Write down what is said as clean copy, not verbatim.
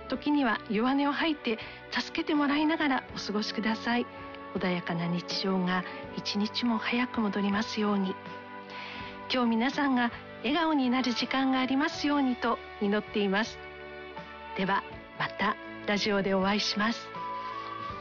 時には弱音を吐いて助けてもらいながらお過ごしください。穏やかな日常が一日も早く戻りますように。今日皆さんが笑顔になる時間がありますようにと祈っています。ではまたラジオでお会いします。